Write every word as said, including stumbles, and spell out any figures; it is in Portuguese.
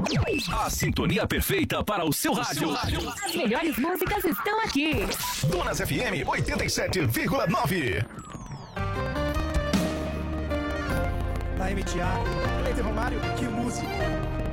A sintonia perfeita para o seu rádio. As melhores músicas estão aqui. Donas F M oitenta e sete vírgula nove. Daí, Thiago, Cleiton Romário, que música.